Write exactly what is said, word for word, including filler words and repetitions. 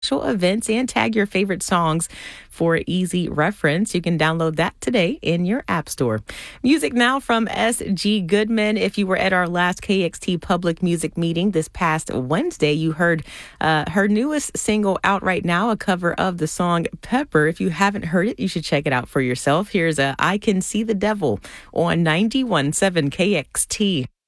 special events and tag your favorite songs for easy reference. You can download that today in your app store. Music now from S G Goodman. If you were at our last K X T public music meeting this past Wednesday, you heard uh, her newest single out right now, a cover of the song Pepper. If you haven't heard it, you should check it out for yourself. Here's a I Can See the Devil on ninety-one point seven K X T.